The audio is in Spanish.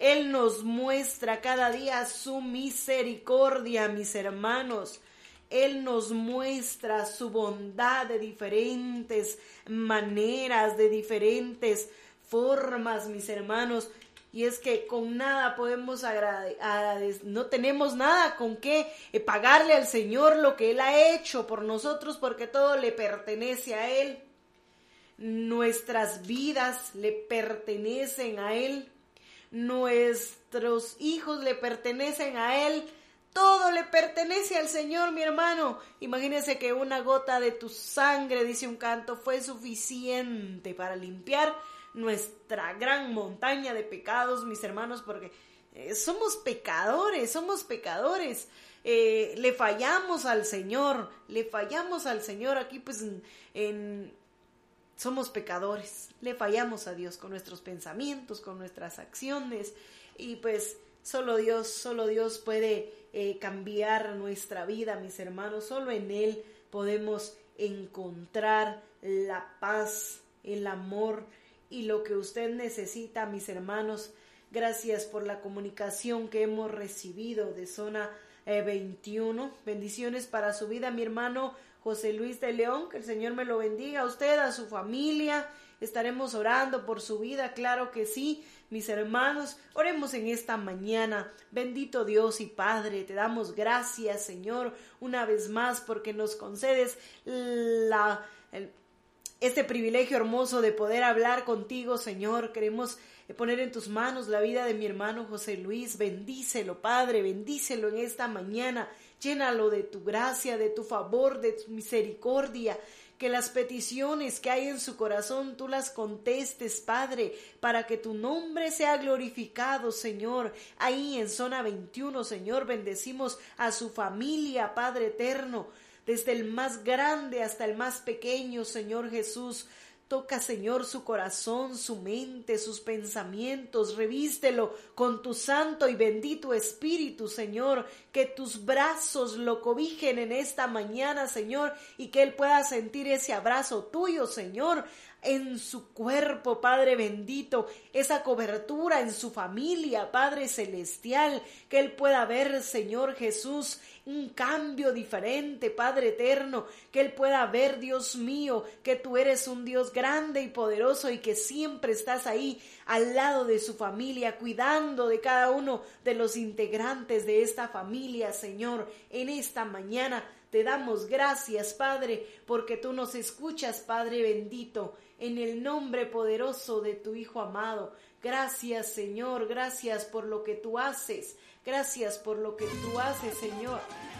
Él nos muestra cada día su misericordia, mis hermanos. Él nos muestra su bondad de diferentes maneras, de diferentes formas, mis hermanos. Y es que con nada podemos no tenemos nada con qué pagarle al Señor lo que Él ha hecho por nosotros, porque todo le pertenece a Él. Nuestras vidas le pertenecen a Él. Nuestros hijos le pertenecen a Él. Todo le pertenece al Señor, mi hermano. Imagínese que una gota de tu sangre, dice un canto, fue suficiente para limpiar nuestra gran montaña de pecados, mis hermanos, porque somos pecadores. Le fallamos al Señor. Aquí pues somos pecadores. Le fallamos a Dios con nuestros pensamientos, con nuestras acciones, y pues solo Dios puede cambiar nuestra vida, mis hermanos. Solo en Él podemos encontrar la paz, el amor y lo que usted necesita, mis hermanos. Gracias por la comunicación que hemos recibido de Zona 21. Bendiciones para su vida, mi hermano José Luis de León. Que el Señor me lo bendiga a usted, a su familia. Estaremos orando por su vida, claro que sí, mis hermanos. Oremos en esta mañana. Bendito Dios y Padre, te damos gracias, Señor, una vez más, porque nos concedes este privilegio hermoso de poder hablar contigo, Señor. Queremos poner en tus manos la vida de mi hermano José Luis. Bendícelo, Padre, bendícelo en esta mañana. Llénalo de tu gracia, de tu favor, de tu misericordia. Que las peticiones que hay en su corazón tú las contestes, Padre, para que tu nombre sea glorificado, Señor. Ahí en Zona 21, Señor, bendecimos a su familia, Padre eterno, desde el más grande hasta el más pequeño, Señor Jesús. Toca, Señor, su corazón, su mente, sus pensamientos. Revístelo con tu santo y bendito Espíritu, Señor. Que tus brazos lo cobijen en esta mañana, Señor, y que Él pueda sentir ese abrazo tuyo, Señor, en su cuerpo, Padre bendito, esa cobertura en su familia, Padre celestial, que Él pueda ver, Señor Jesús, un cambio diferente, Padre eterno, que Él pueda ver, Dios mío, que tú eres un Dios grande y poderoso y que siempre estás ahí al lado de su familia, cuidando de cada uno de los integrantes de esta familia, Señor. En esta mañana te damos gracias, Padre, porque tú nos escuchas, Padre bendito, en el nombre poderoso de tu Hijo amado. Gracias, Señor, gracias por lo que tú haces. Gracias por lo que tú haces, Señor.